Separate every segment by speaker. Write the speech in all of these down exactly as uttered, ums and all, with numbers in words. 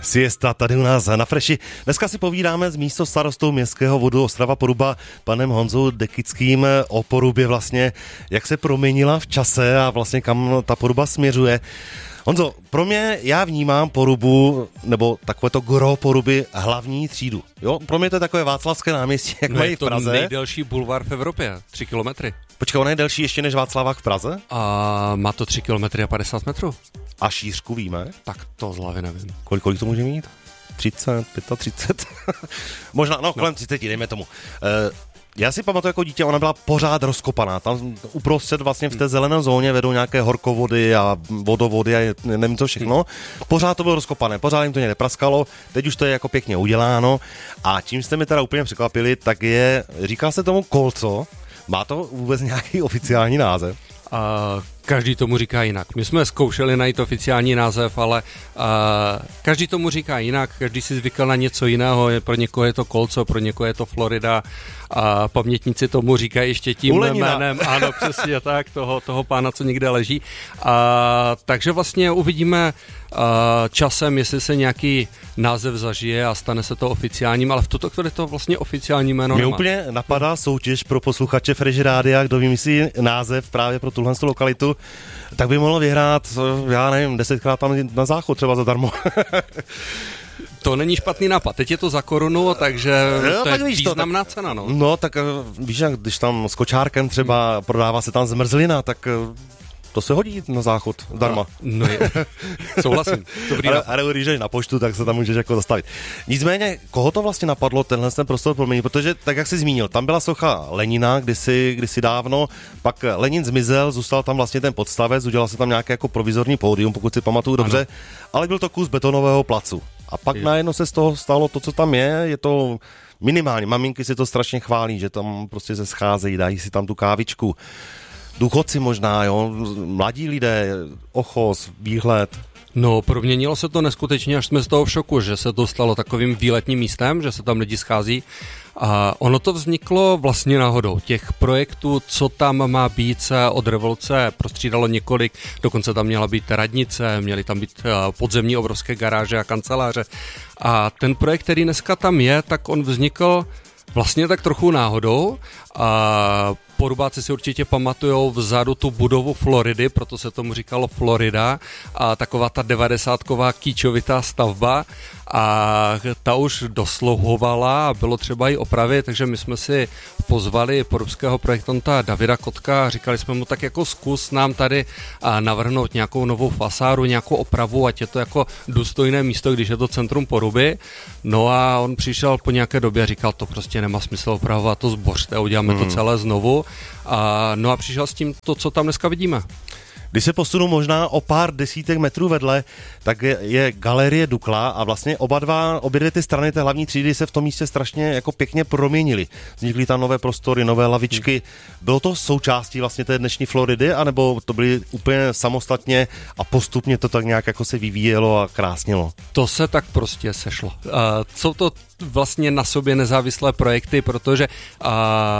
Speaker 1: Siesta tady u nás na Freši. Dneska si povídáme s místostarostou Městského vodu Ostrava Poruba, panem Honzou Dekickým, o Porubě vlastně, jak se proměnila v čase a vlastně kam ta Poruba směřuje. Honzo, pro mě, já vnímám Porubu, nebo takovéto gro Poruby, hlavní třídu. Jo, pro mě to je takové Václavské náměstí, jak
Speaker 2: no
Speaker 1: mají v Praze.
Speaker 2: Je to nejdelší bulvár v Evropě, tři kilometry.
Speaker 1: Počkej, on je delší ještě než Václavák v Praze?
Speaker 2: A má to tři kilometry a padesát metrů.
Speaker 1: A šířku víme?
Speaker 2: Tak to z hlavy nevím.
Speaker 1: Kolik, kolik to může mít? třicet, třicet pět Možná, no kolem no. třicet, dejme tomu. E, já si pamatuju jako dítě, ona byla pořád rozkopaná. Tam uprostřed vlastně v té zelené zóně vedou nějaké horkovody a vodovody a nevím co všechno. Pořád to bylo rozkopané, pořád jim to někde praskalo, teď už to je jako pěkně uděláno. A čím jste mi teda úplně překvapili, tak je, říká se tomu kolco. Má to vůbec nějaký oficiální název?
Speaker 2: A každý tomu říká jinak. My jsme zkoušeli najít oficiální název, ale uh, každý tomu říká jinak, každý si zvykl na něco jiného, pro někoho je to kolco, pro někoho je to Florida a pamětníci tomu říkají ještě tím
Speaker 1: Ulenina.
Speaker 2: jménem, ano, přesně tak, toho, toho pána, co někde leží. A, takže vlastně uvidíme uh, časem, jestli se nějaký název zažije a stane se to oficiálním, ale v tuto chvíli to vlastně oficiální jméno
Speaker 1: Mě
Speaker 2: nemá.
Speaker 1: úplně napadá soutěž pro posluchače Fresh Rádia, kdo vymyslí název právě pro tuhle lokalitu, tak by mohlo vyhrát, já nevím, desetkrát tam na záchod třeba zadarmo.
Speaker 2: To není špatný nápad. Teď je to za korunu, takže
Speaker 1: no,
Speaker 2: to
Speaker 1: tak
Speaker 2: je
Speaker 1: víš
Speaker 2: významná
Speaker 1: to, tak,
Speaker 2: cena. No,
Speaker 1: no tak víš, jak když tam s kočárkem třeba prodává se tam zmrzlina, tak to se hodí na záchod zdarma.
Speaker 2: No, no je. Souhlasím. Dobrý
Speaker 1: ale, ale když jdeš na poštu, tak se tam můžeš jako zastavit. Nicméně, koho to vlastně napadlo tenhle ten prostor proměnit? Protože, tak jak jsi zmínil, tam byla socha Lenina kdysi, kdysi dávno, pak Lenin zmizel, zůstal tam vlastně ten podstavec, udělal se tam nějaké jako provizorní pódium, pokud si pamatuju dobře, ano. Ale byl to kus betonového placu. A pak najednou se z toho stalo to, co tam je, je to minimálně. Maminky si to strašně chválí, že tam prostě se scházejí, dají si tam tu kávičku. Důchodci možná, jo, mladí lidé, ochos, výhled.
Speaker 2: No, proměnilo se to neskutečně, až jsme z toho v šoku, že se to stalo takovým výletním místem, že se tam lidi schází. A ono to vzniklo vlastně náhodou. Těch projektů, co tam má být, se od revoluce prostřídalo několik, dokonce tam měla být radnice, měly tam být podzemní obrovské garáže a kanceláře. A ten projekt, který dneska tam je, tak on vznikl vlastně tak trochu náhodou. A Porubáci si určitě pamatujou vzadu tu budovu Floridy, proto se tomu říkalo Florida, a taková ta devadesátková kýčovitá stavba, a ta už dosluhovala a bylo třeba ji opravit, takže my jsme si pozvali porubského projektanta Davida Kotka a říkali jsme mu, tak jako zkus nám tady navrhnout nějakou novou fasádu, nějakou opravu, ať je to jako důstojné místo, když je to centrum Poruby. No a on přišel po nějaké době a říkal, to prostě nemá smysl opravovat, to zbořte a uděláme hmm. to celé znovu. A, no a přišel s tím to, co tam dneska vidíme.
Speaker 1: Když se posunu možná o pár desítek metrů vedle, tak je, je galerie Dukla a vlastně oba dva, obě dvě ty strany té hlavní třídy se v tom místě strašně jako pěkně proměnily. Vznikly tam nové prostory, nové lavičky. Bylo to součástí vlastně té dnešní Floridy, anebo to byly úplně samostatně a postupně to tak nějak jako se vyvíjelo a krásnilo?
Speaker 2: To se tak prostě sešlo. Uh, jsou to vlastně na sobě nezávislé projekty, protože uh,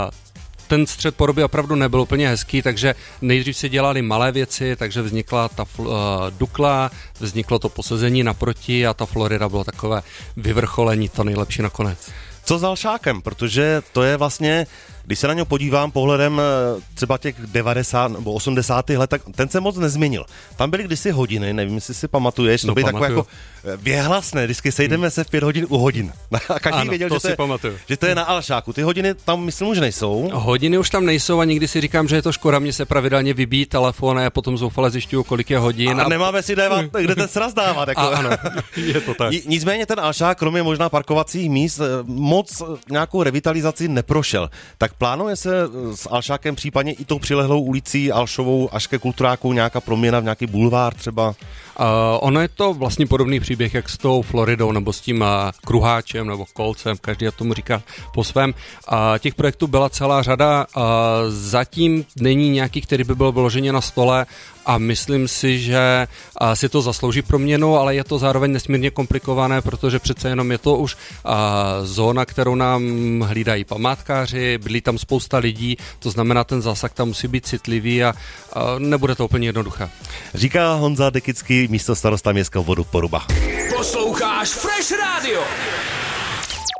Speaker 2: ten střed Poruby opravdu nebyl úplně hezký, takže nejdřív se dělali malé věci, takže vznikla ta uh, Dukla, vzniklo to posezení naproti a ta Florida bylo takové vyvrcholení, to nejlepší nakonec.
Speaker 1: Co s Alšákem? Protože to je vlastně, když se na něj podívám pohledem třeba těch devadesátých nebo osmdesátých let, tak ten se moc nezměnil. Tam byly kdysi hodiny, nevím, jestli si pamatuješ, to
Speaker 2: no,
Speaker 1: byly takové jako věhlasné, vždycky sejdeme hmm. se v pět hodin u hodin. A každý
Speaker 2: ano,
Speaker 1: věděl,
Speaker 2: to
Speaker 1: že, to je, že to je na Alšáku. Ty hodiny tam, myslím, už nejsou.
Speaker 2: Hodiny už tam nejsou a někdy si říkám, že je to škoda, mě se pravidelně vybíjí telefon a já potom zoufale zjišťuju, kolik je hodin.
Speaker 1: A, a nemáme si dávat, kde ten sraz dávat. Jako.
Speaker 2: A, ano, je to tak.
Speaker 1: Nicméně ten Alšák, kromě možná parkovacích míst, moc nějakou revitalizaci neprošel. Tak plánuje se s Alšákem případně i tou přilehlou ulicí Alšovou až ke Kulturáku nějaká proměna v nějaký bulvár třeba?
Speaker 2: Uh, ono je to vlastně podobný příběh, jak s tou Floridou nebo s tím uh, kruháčem nebo kolcem, každý tomu říká po svém. Uh, těch projektů byla celá řada, uh, zatím není nějaký, který by byl vyloženě na stole a myslím si, že uh, si to zaslouží proměnu, ale je to zároveň nesmírně komplikované, protože přece jenom je to už uh, zóna, kterou nám hlídají památkáři, bydlí tam spousta lidí, to znamená, ten zásah tam musí být citlivý a uh, nebude to úplně jednoduché.
Speaker 1: Říká Honza Dekický, místostarosta Městského vodu Poruba.
Speaker 3: Posloucháš Fresh Radio.